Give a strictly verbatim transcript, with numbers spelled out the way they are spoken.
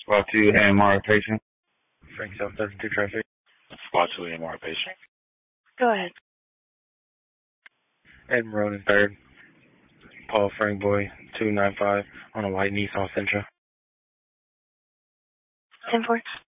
Spot two, A M R patient. Frank South doesn't do traffic. Spot two, A M R patient. Go ahead. Ed Marone in third. Paul Frank Boy, two nine five on a white Nissan Sentra. ten four.